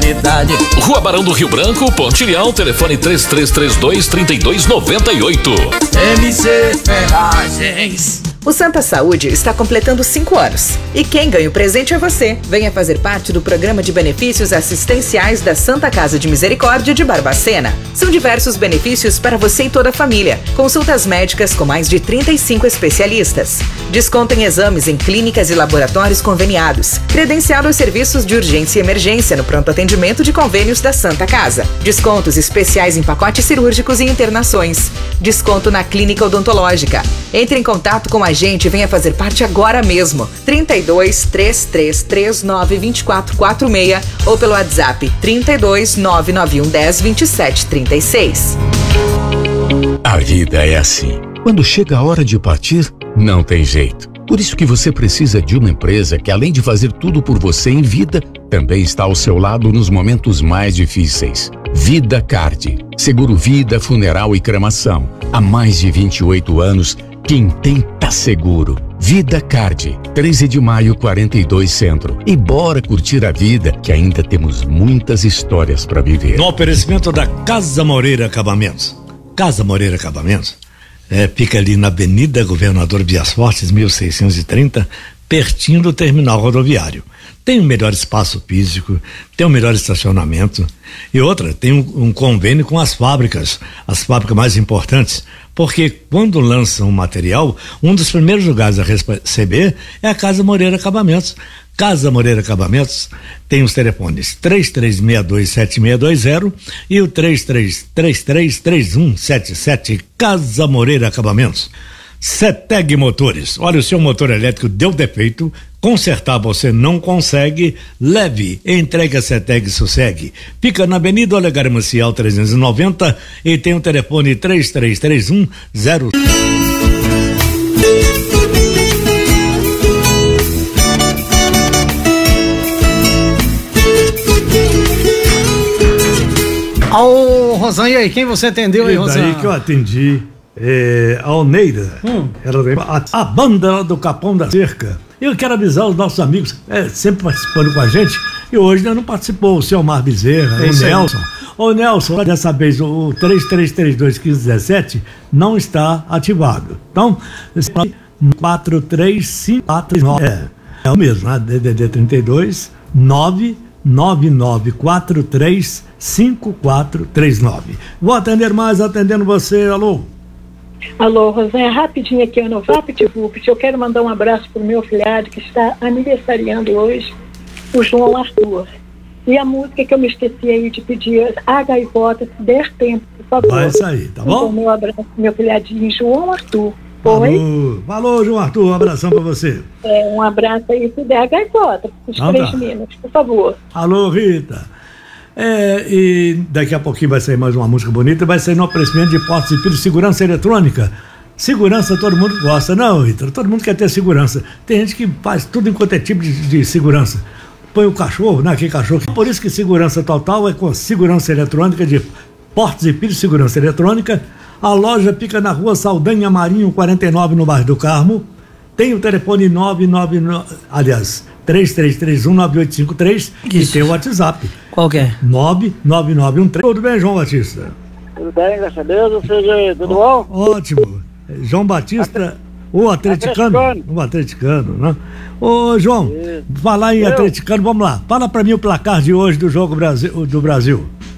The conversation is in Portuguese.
qualidade. Rua Barão do Rio Branco, Pontilhão, telefone 3332-3298. MC Ferragens. O Santa Saúde está completando 5 anos. E quem ganha o presente é você. Venha fazer parte do programa de benefícios assistenciais da Santa Casa de Misericórdia de Barbacena. São diversos benefícios para você e toda a família. Consultas médicas com mais de 35 especialistas. Desconto em exames em clínicas e laboratórios conveniados. Credenciado aos serviços de urgência e emergência no pronto atendimento de convênios da Santa Casa. Descontos especiais em pacotes cirúrgicos e internações. Desconto na clínica odontológica. Entre em contato com a gente e venha fazer parte agora mesmo. 32-3339-2446 ou pelo WhatsApp 32-99110-2736. A vida é assim. Quando chega a hora de partir, não tem jeito. Por isso que você precisa de uma empresa que, além de fazer tudo por você em vida, também está ao seu lado nos momentos mais difíceis. Vida Card. Seguro vida, funeral e cremação. Há mais de 28 anos, quem tem tá seguro. Vida Card, 13 de maio, 42 Centro. E bora curtir a vida, que ainda temos muitas histórias para viver. No oferecimento da Casa Moreira Acabamentos. Casa Moreira Acabamentos fica ali na Avenida Governador Vias Fortes, 1630, pertinho do terminal rodoviário. Tem um melhor espaço físico, tem um melhor estacionamento e outra, tem um convênio com as fábricas mais importantes, porque quando lançam um material, um dos primeiros lugares a receber é a Casa Moreira Acabamentos. Casa Moreira Acabamentos tem os telefones 33627620 e o 33333177. Casa Moreira Acabamentos. CETEG Motores. Olha, o seu motor elétrico deu defeito, consertar você não consegue, leve, entregue a CETEG Sossegue. Fica na Avenida Olegário Maciel 390 e tem o telefone 3331 Ô, Rosana, e aí, quem você atendeu aí, Rosana? Daí que eu atendi a Alneida, a banda do Capão da Cerca. Eu quero avisar os nossos amigos, sempre participando com a gente, e hoje não participou o seu Mar Bezerra, o Nelson. Ô Nelson, dessa vez o 3332-1517 não está ativado. Então, 43549 é o mesmo, né? DDD 32 999435439. Vou atender mais, atendendo você. Alô? Alô, Rosinha, rapidinho aqui no VaptVupt. Eu quero mandar um abraço pro meu filhado que está aniversariando hoje, o João Arthur. E a música que eu me esqueci aí de pedir, a gaivota, se der tempo, por favor. Vai sair, tá bom? Então, meu abraço pro meu filhadinho, João Arthur. Falou, João Arthur, um abração pra você. Um abraço aí, se der a gaivota, os 3 minutos, por favor. Alô, Rita. E daqui a pouquinho vai sair mais uma música bonita, vai sair no oferecimento de portas e filhos, segurança eletrônica. Segurança todo mundo gosta, não, Rita? Todo mundo quer ter segurança. Tem gente que faz tudo enquanto é tipo de segurança. Põe o cachorro, né? Aquele cachorro. Por isso que segurança total é com segurança eletrônica de portas e filhos, segurança eletrônica. A loja fica na rua Saldanha Marinho 49, no bairro do Carmo. Tem o telefone 33319853 e tem o WhatsApp. Qual que é? 99913. Tudo bem, João Batista? Tudo bem, graças a Deus. Você, tudo bom? Ótimo. João Batista, o atleticano. O atleticano, né? Ô, João, falar em atleticano, vamos lá. Fala pra mim o placar de hoje do jogo do Brasil.